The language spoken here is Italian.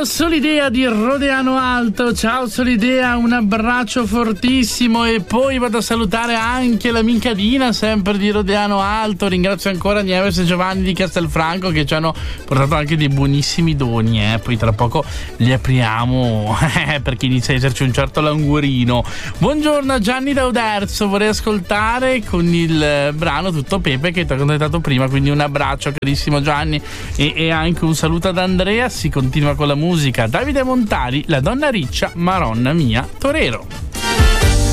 Solidea di Rodeano Alto. Ciao Solidea, un abbraccio fortissimo. E poi vado a salutare anche l'amica Dina, sempre di Rodeano Alto. Ringrazio ancora Nieves e Giovanni di Castelfranco che ci hanno portato anche dei buonissimi doni. Poi tra poco li apriamo perché inizia a esserci un certo languorino. Buongiorno a Gianni da Uderzo, vorrei ascoltare con il brano Tutto Pepe che ti ho contattato prima, quindi un abbraccio carissimo Gianni e anche un saluto ad Andrea. Si continua con la musica. Davide Montali, La donna riccia, Maronna mia, torero.